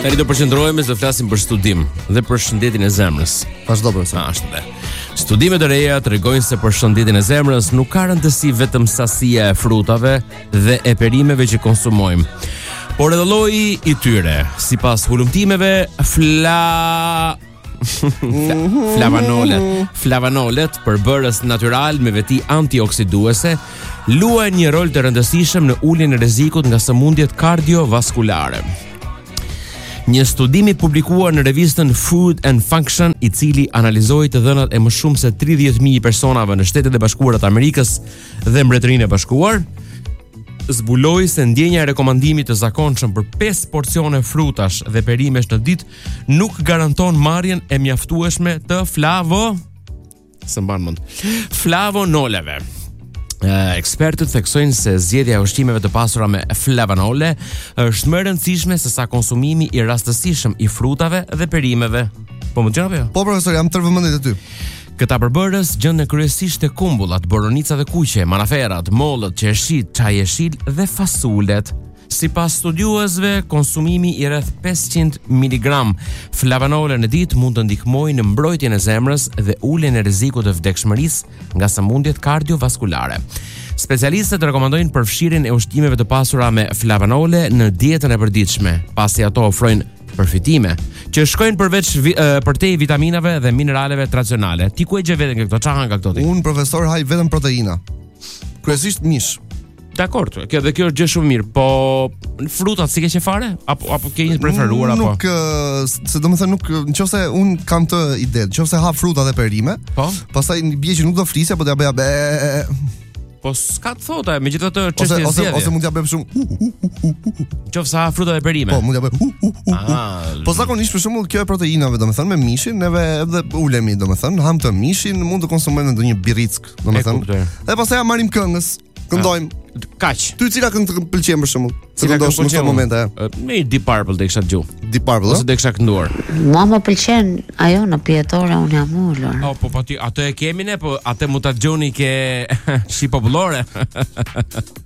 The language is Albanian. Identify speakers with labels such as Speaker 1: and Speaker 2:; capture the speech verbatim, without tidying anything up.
Speaker 1: Tani do përqendrohemi se flasim për studim dhe për shëndetin e zemrës.
Speaker 2: Vazhdo profesor.
Speaker 1: Ashtu dhe. Studimet e reja tregojnë se për shëndetin e zemrës nuk ka rëndësi vetëm sasia e frutave dhe e perimeve që konsumojmë, por edhe lloji i tyre. Sipas hulumtimeve, fla Flavanolet, flavanolet, përbërës natyral me veti antioksiduese, luajnë një rol të rëndësishëm në uljen e rrezikut nga sëmundjet kardiovaskulare. Një studim i publikuar në revistën Food and Function, i cili analizoi të dhënat e më shumë se tridhjetë mijë personave në Shtetet e Bashkuara të Amerikës dhe Mbretërinë e Bashkuar, zbuloi se ndjenja e rekomandimit të zakonshëm për pesë porcione frutash dhe perimesh në ditë nuk garanton marrjen e mjaftueshme të flavo së mban mend flavonoleve. Uh, ekspertët theksojnë se zgjedhja e ushqimeve të pasura me flavanole është më e rëndësishme se sa konsumimi i rastësishëm i frutave dhe perimeve. Po më dëgjon apo jo?
Speaker 2: Po profesor, jam tërë vëmendje te ty.
Speaker 1: Këta përbërës gjenden kryesisht te kumbullat, boronica dhe kuqe, manaferat, mollët, qershit, çajeshil dhe fasulet. Sipas studiuesve, konsumimi i rreth pesëqind miligram flavanole në ditë mund të ndihmojë në mbrojtjen e zemrës dhe uljen e rrezikut të vdekshmërisë nga sëmundjet kardiovaskulare. Specialistët rekomandojnë përfshirjen e ushqimeve të pasura me flavanole në dietën e përditshme, pasi ato ofrojnë përfitime që shkojnë përveç vi, uh, përtej vitaminave dhe mineraleve tradicionale. Ti ku e gje veten nga këto? Çfarë nga këto ti?
Speaker 2: Un profesor haj vetëm proteina. Kryesisht mish.
Speaker 1: Dakor, kjo dhe kjo është gjë shumë mirë, po frutat si ke qenë fare apo apo ke një preferuar apo?
Speaker 2: Nuk, se domethënë nuk, nëse un kam të ide, nëse ha fruta dhe perime,
Speaker 1: po,
Speaker 2: pastaj bie që nuk do flisja, po do ja bëja be.
Speaker 1: Po s'ka të thotë, megjithatë çështja e
Speaker 2: ose
Speaker 1: zgjedhjes.
Speaker 2: Ose mund t'ja bëj shumë.
Speaker 1: Nëse ha fruta dhe perime.
Speaker 2: Po, mund t'ja bëj.
Speaker 1: Ah.
Speaker 2: Po zakonisht për shembull kjo e proteinave, domethënë me mishin, neve edhe ulemi, domethënë ham të mishin, mund të konsumojmë ndonjë birrick, domethënë. Dhe pastaj ja marrim këngës. Këndojmë.
Speaker 1: Kaq.
Speaker 2: Ty cila këngë të pëlqen për shembull? Cila këngë në këtë moment e?
Speaker 1: Me Deep Purple të kisha dëgju.
Speaker 2: Deep Purple.
Speaker 1: Ose të kisha kënduar.
Speaker 3: Mua më pëlqen ajo në pijetore, unë jam ulur.
Speaker 1: Oh, po po ti atë e kemi ne, po atë mund ta dëgjoni ke shi popullore.